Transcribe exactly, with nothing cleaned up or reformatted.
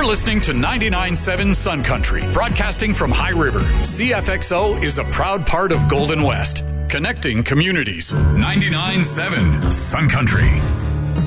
You're listening to ninety-nine point seven Sun Country, broadcasting from High River. C F X O is a proud part of Golden West, connecting communities. ninety-nine point seven Sun Country.